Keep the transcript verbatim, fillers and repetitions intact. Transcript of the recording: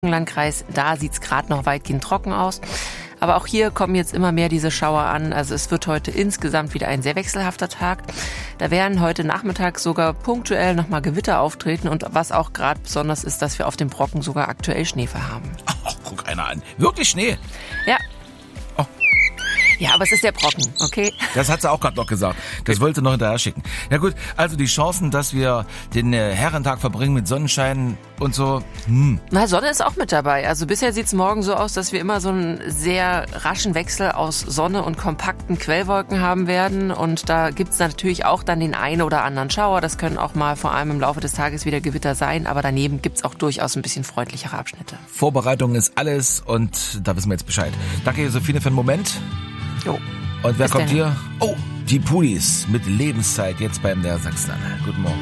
Landkreis, da sieht's gerade noch weitgehend trocken aus. Aber auch hier kommen jetzt immer mehr diese Schauer an. Also es wird heute insgesamt wieder ein sehr wechselhafter Tag. Da werden heute Nachmittag sogar punktuell nochmal Gewitter auftreten. Und was auch gerade besonders ist, dass wir auf dem Brocken sogar aktuell Schneefall haben. Ach, guck einer an. Wirklich Schnee? Ja. Oh. Ja, aber es ist der Brocken, okay? Das hat sie auch gerade noch gesagt. Das wollte sie noch hinterher schicken. Ja gut, also die Chancen, dass wir den äh, Herrentag verbringen mit Sonnenschein und so. Hm. Na, Sonne ist auch mit dabei. Also bisher sieht's morgen so aus, dass wir immer so einen sehr raschen Wechsel aus Sonne und kompakten Quellwolken haben werden. Und da gibt's natürlich auch dann den einen oder anderen Schauer. Das können auch mal vor allem im Laufe des Tages wieder Gewitter sein. Aber daneben gibt's auch durchaus ein bisschen freundlichere Abschnitte. Vorbereitung ist alles und da wissen wir jetzt Bescheid. Danke, Josephine, für den Moment. Jo. Und wer Bis kommt dann. hier? Oh, die Pulis mit Lebenszeit jetzt beim der Sachsen. Guten Morgen.